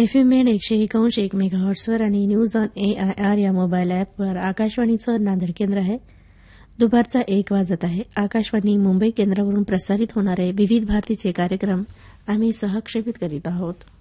FM band 101.1 मेगाहर्ट्झवर आणि news on AIR या mobile ॲपवर आकाशवाणीचं नांदेड केंद्र आहे. दुपारचा 1 वाजत आहे. आकाशवाणी मुंबई केंद्रावरून प्रसारित होणारे विविध भारतीचे कार्यक्रम आम्ही सहक्षेपित करीत आहोत.